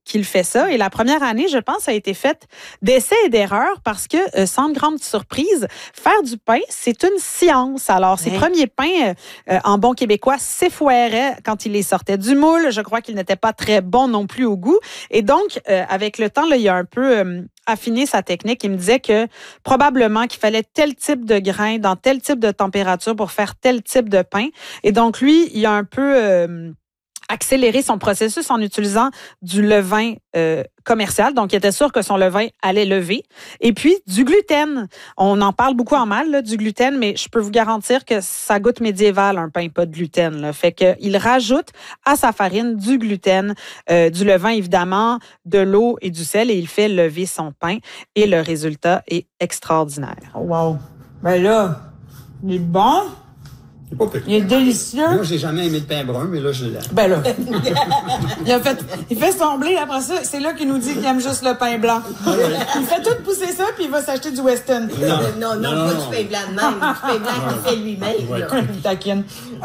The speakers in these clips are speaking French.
qu'il fait ça. Et la première année, je pense, a été faite d'essais et d'erreurs parce que, sans grande surprise, faire du pain, c'est une science. Alors, ses premiers pains, en bon québécois, s'effoiraient quand il les sortait du moule. Je crois qu'ils n'étaient pas très bons non plus au goût. Et donc, avec le temps, là, il a un peu affiné sa technique. Il me disait que probablement qu'il fallait tel type de grain dans tel type de température pour faire tel type de pain. Et donc, lui, il a un peu accéléré son processus en utilisant du levain commercial. Donc, il était sûr que son levain allait lever. Et puis, du gluten. On en parle beaucoup en mal, là, du gluten, mais je peux vous garantir que ça goûte médiéval, un pain pas de gluten. Là. Fait qu'il rajoute à sa farine du gluten, du levain, évidemment, de l'eau et du sel, et il fait lever son pain. Et le résultat est extraordinaire. Wow! Ben là, il est bon. Il est délicieux. Moi, j'ai jamais aimé le pain brun, mais là, je l'aime. Ben là. il fait son blé, après ça, c'est là qu'il nous dit qu'il aime juste le pain blanc. Il fait tout pousser ça, puis il va s'acheter du Weston. Non, pas du pain blanc de même. Du pain blanc qu'il fait lui-même. Il taquine.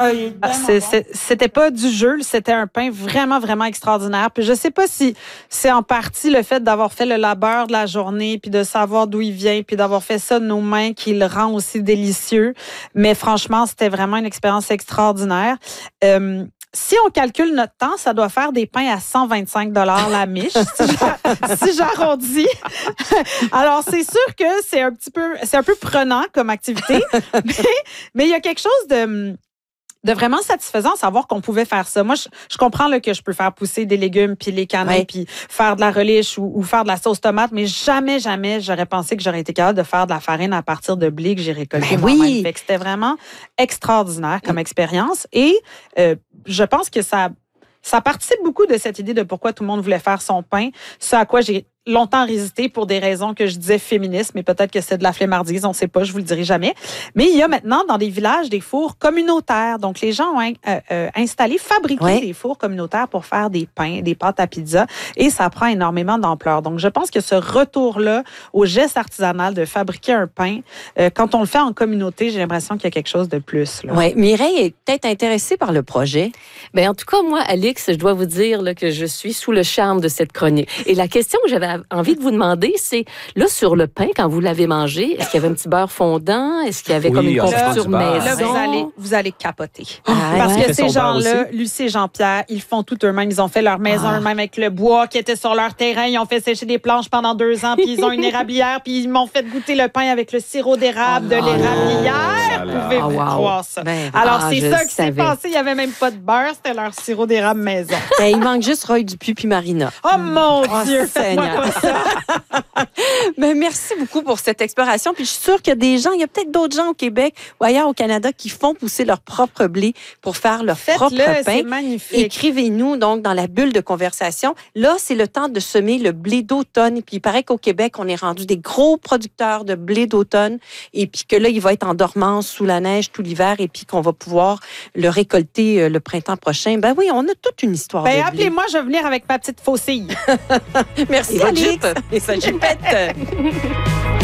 C'était pas du jeu, c'était un pain vraiment, vraiment extraordinaire. Puis je sais pas si c'est en partie le fait d'avoir fait le labeur de la journée, puis de savoir d'où il vient, puis d'avoir fait ça de nos mains qui le rend aussi délicieux. Mais franchement, c'était vraiment une expérience extraordinaire. Si on calcule notre temps, ça doit faire des pains à 125 $ la miche, si j'arrondis. Alors, c'est sûr que c'est un peu prenant comme activité, mais il y a quelque chose de vraiment satisfaisant à savoir qu'on pouvait faire ça. Moi, je comprends là, que je peux faire pousser des légumes, puis les canons, puis faire de la relish ou faire de la sauce tomate, mais jamais j'aurais pensé que j'aurais été capable de faire de la farine à partir de blé que j'ai récolté moi-même. Fait que c'était vraiment extraordinaire comme expérience. Et je pense que ça participe beaucoup de cette idée de pourquoi tout le monde voulait faire son pain, ce à quoi j'ai longtemps résisté pour des raisons que je disais féministes, mais peut-être que c'est de la flemmardise, on ne sait pas, je vous le dirai jamais. Mais il y a maintenant dans des villages des fours communautaires. Donc, les gens ont fabriqué des fours communautaires pour faire des pains, des pâtes à pizza, et ça prend énormément d'ampleur. Donc, je pense que ce retour-là au geste artisanal de fabriquer un pain, quand on le fait en communauté, j'ai l'impression qu'il y a quelque chose de plus. Oui, Mireille est peut-être intéressée par le projet. Bien, en tout cas, moi, Alix, je dois vous dire là, que je suis sous le charme de cette chronique. Et la question que j'avais envie de vous demander, c'est, là, sur le pain, quand vous l'avez mangé, est-ce qu'il y avait un petit beurre fondant? Est-ce qu'il y avait comme une confiture maison? Là, vous allez capoter. Parce que ces gens-là, Lucie et Jean-Pierre, ils font tout eux-mêmes. Ils ont fait leur maison eux-mêmes avec le bois qui était sur leur terrain. Ils ont fait sécher des planches pendant 2 ans, puis ils ont une érablière, puis ils m'ont fait goûter le pain avec le sirop d'érable de l'érablière. Pouvez-vous croire ça? Alors, c'est ça qui s'est passé. Il n'y avait même pas de beurre. C'était leur sirop d'érable maison. Il manque juste Roy Dupuis puis Marina. Oh mon Dieu! Faites-moi pas ça. Merci beaucoup pour cette exploration. Puis je suis sûre qu'il y a des gens, il y a peut-être d'autres gens au Québec ou ailleurs au Canada qui font pousser leur propre blé pour faire leur propre pain. C'est magnifique. Écrivez-nous donc dans la bulle de conversation. Là, c'est le temps de semer le blé d'automne. Et puis il paraît qu'au Québec, on est rendu des gros producteurs de blé d'automne. Et puis que là, il va être en dormance sous la neige tout l'hiver et puis qu'on va pouvoir le récolter le printemps prochain. Ben oui, on a toute une histoire de blé. Appelez-moi, je vais venir avec ma petite faucille. Merci, Alix. Et sa jupette.